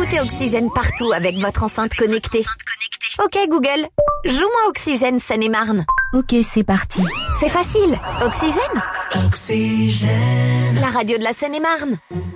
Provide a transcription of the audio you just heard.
Écoutez Oxygène partout avec votre enceinte connectée. Ok Google, joue-moi Oxygène Seine-et-Marne. Ok, c'est parti. C'est facile, Oxygène. Oxygène. La radio de la Seine-et-Marne.